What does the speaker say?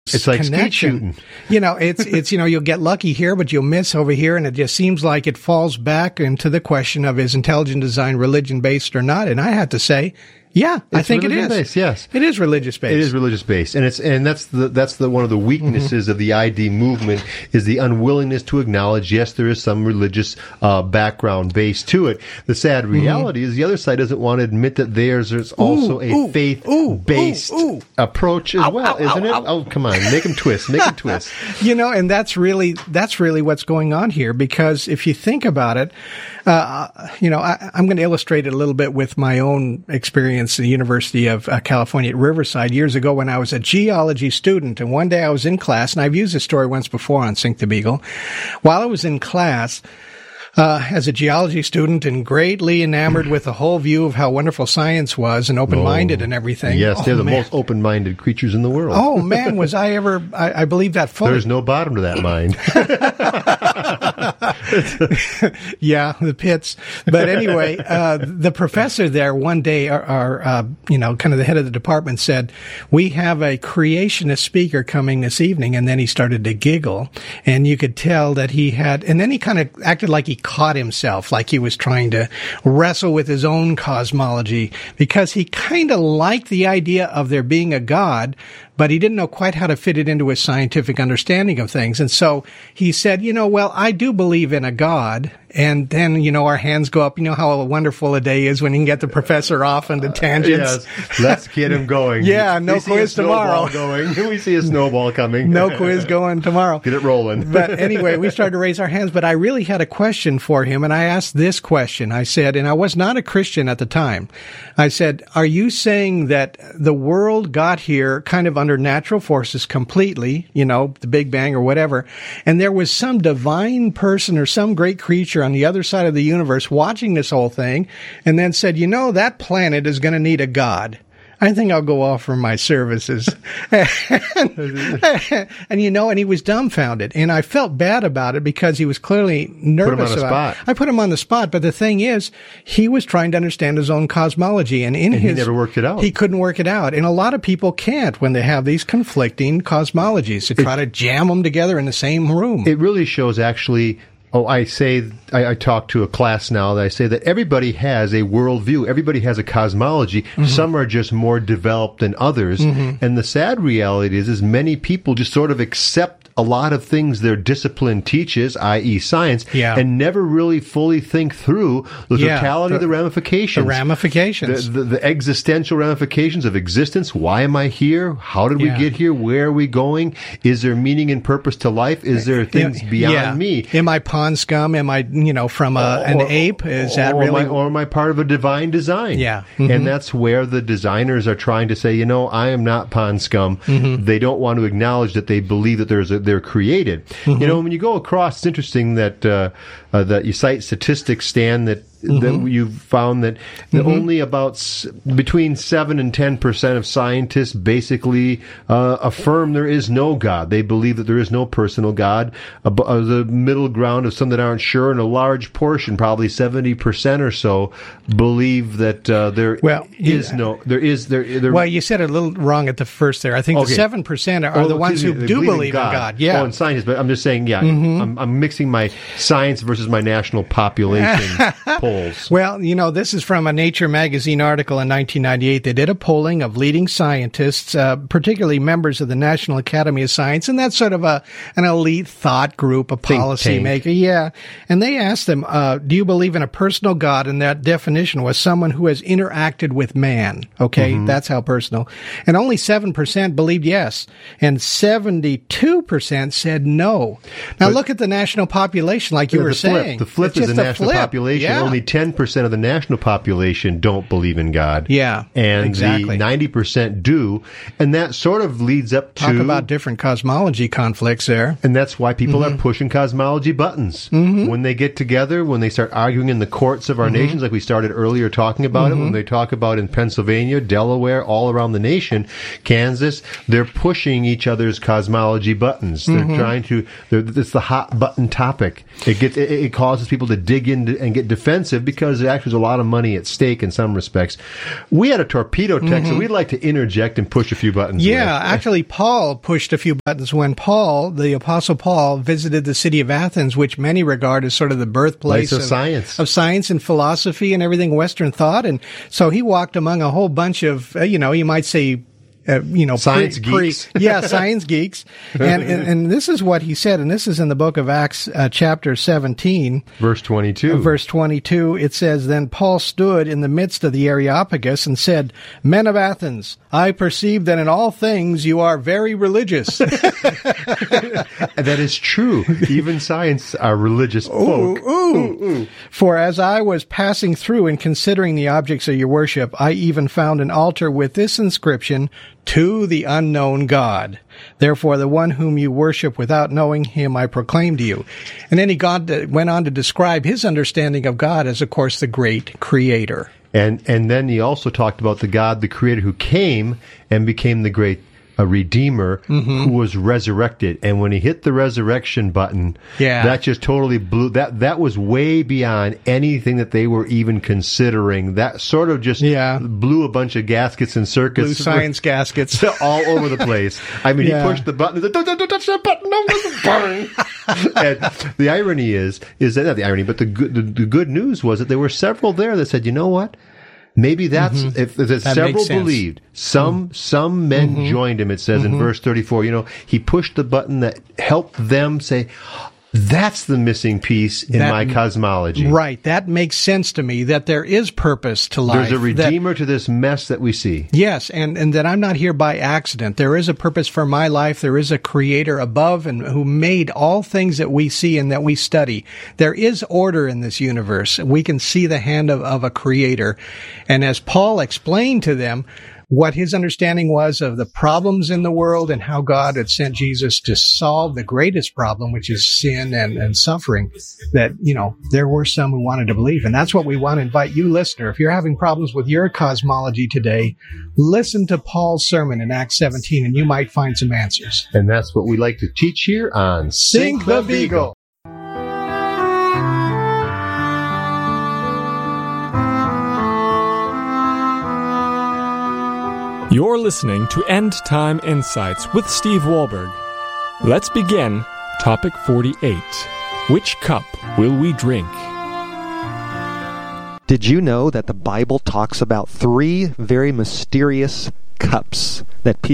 It's like skeet shooting. It's you'll get lucky here, but you'll miss over here, and it just seems like it falls back into the question of, is intelligent design religion-based or not? And I have to say, yeah, I think it is. Based, yes, it is religious based. It is religious based, and that's the one of the weaknesses of the ID movement is the unwillingness to acknowledge. Yes, there is some religious background base to it. The sad reality is the other side doesn't want to admit that there's also a faith based approach as well, isn't it? Oh, come on, make them twist, And that's really what's going on here, because if you think about it. I'm going to illustrate it a little bit with my own experience at the University of California at Riverside years ago when I was a geology student. And one day I was in class, and I've used this story once before on Sink the Beagle. While I was in class, as a geology student and greatly enamored with the whole view of how wonderful science was and open-minded and everything. Yes, they're the most open-minded creatures in the world. Oh, man, was I ever, I believe that fully. There's no bottom to that mind. Yeah, the pits. But anyway, the professor there one day, kind of the head of the department said, we have a creationist speaker coming this evening. And then he started to giggle, and you could tell that he had, and then he kind of acted like he caught himself, like he was trying to wrestle with his own cosmology, because he kind of liked the idea of there being a God, but he didn't know quite how to fit it into his scientific understanding of things. And so he said, well, I do believe in a God. And then, our hands go up. You know how wonderful a day is when you can get the professor off into tangents. Yes, let's get him going. Yeah, no quiz tomorrow. We see a snowball coming. No quiz going tomorrow. Get it rolling. But anyway, we started to raise our hands. But I really had a question for him, and I asked this question. I said, and I was not a Christian at the time. I said, are you saying that the world got here kind of under natural forces completely, the Big Bang or whatever, and there was some divine person or some great creature on the other side of the universe watching this whole thing, and then said, that planet is going to need a God. I think I'll go offer my services. and he was dumbfounded. And I felt bad about it because he was clearly nervous about it. I put him on the spot. But the thing is, he was trying to understand his own cosmology. And he never worked it out. He couldn't work it out. And a lot of people can't when they have these conflicting cosmologies to try to jam them together in the same room. It really shows actually. I talk to a class now that I say that everybody has a worldview. Everybody has a cosmology. Mm-hmm. Some are just more developed than others. Mm-hmm. And the sad reality is many people just sort of accept a lot of things their discipline teaches, i.e. science, and never really fully think through the totality of the ramifications. The ramifications. The existential ramifications of existence. Why am I here? How did we get here? Where are we going? Is there meaning and purpose to life? Is there things beyond me? Am I pond scum? Am I, from an ape? Is that really? Or am I part of a divine design? Yeah. Mm-hmm. And that's where the designers are trying to say, I am not pond scum. Mm-hmm. They don't want to acknowledge that they believe that they're created. Mm-hmm. When you go across, it's interesting that that you cite statistics, Stan, that you've found that only about between 7 and 10% of scientists basically affirm there is no God. They believe that there is no personal God. The middle ground of some that aren't sure, and a large portion, probably 70% or so, believe that there is no. Well, you said it a little wrong at the first there. I think the 7% are the ones who do believe in God. Yeah. Oh, in scientists, but I'm just saying, I'm mixing my science versus my national population polls. Well, this is from a Nature magazine article in 1998. They did a polling of leading scientists, particularly members of the National Academy of Science, and that's sort of an elite thought group, a policymaker. Yeah. And they asked them, do you believe in a personal God? And that definition was someone who has interacted with man. Okay. Mm-hmm. That's how personal. And only 7% believed yes. And 72% said no. Now look at the national population, like you were saying. The flip is the national population. Yeah. Only 10% of the national population don't believe in God. Yeah, and exactly. The 90% do. And that sort of leads up to... Talk about different cosmology conflicts there. And that's why people are pushing cosmology buttons. Mm-hmm. When they get together, when they start arguing in the courts of our nations, like we started earlier talking about it, when they talk about in Pennsylvania, Delaware, all around the nation, Kansas, they're pushing each other's cosmology buttons. They're trying to... It's the hot button topic. It causes people to dig in and get defensive expensive because there actually was a lot of money at stake in some respects. We had a torpedo tech, so we'd like to interject and push a few buttons. Yeah, actually, Paul pushed a few buttons when the Apostle Paul, visited the city of Athens, which many regard as sort of the birthplace of science and philosophy and everything Western thought. And so he walked among a whole bunch of, you might say, science geeks. Science geeks. And this is what he said, and this is in the book of Acts, chapter 17. Verse 22. Verse 22, it says, "Then Paul stood in the midst of the Areopagus and said, 'Men of Athens, I perceive that in all things you are very religious.'" That is true. Even science are religious folk. Ooh. "For as I was passing through and considering the objects of your worship, I even found an altar with this inscription, 'To the unknown God. Therefore, the one whom you worship without knowing him, I proclaim to you.'" And then he went on to describe his understanding of God as, of course, the great creator. And then he also talked about the God, the creator, who came and became the great Redeemer, who was resurrected. And when he hit the resurrection button, that just totally blew, that was way beyond anything that they were even considering. That sort of just blew a bunch of gaskets and circuits. Blew science gaskets. All over the place. I mean, he pushed the button, don't touch that button, no, burn. And the irony is that, not the irony, but the good news was that there were several there that said, you know what? Maybe that's, if several believed, some men joined him, it says in verse 34, he pushed the button that helped them say, that's the missing piece in my cosmology. Right. That makes sense to me, that there is purpose to life. There's a redeemer to this mess that we see. Yes, and that I'm not here by accident. There is a purpose for my life. There is a creator above and who made all things that we see and that we study. There is order in this universe. We can see the hand of a creator. And as Paul explained to them what his understanding was of the problems in the world and how God had sent Jesus to solve the greatest problem, which is sin and suffering, that, there were some who wanted to believe. And that's what we want to invite you, listener. If you're having problems with your cosmology today, listen to Paul's sermon in Acts 17 and you might find some answers. And that's what we like to teach here on Sink the Beagle. You're listening to End Time Insights with Steve Wahlberg. Let's begin topic 48. Which cup will we drink? Did you know that the Bible talks about 3 very mysterious cups that people